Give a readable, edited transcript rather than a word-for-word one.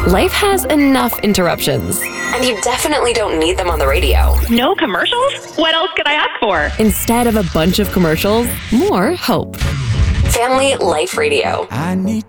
Life has enough interruptions, and you definitely don't need them on the radio. No commercials? What else could I ask for? Instead of a bunch of commercials, more hope. Family Life Radio. I need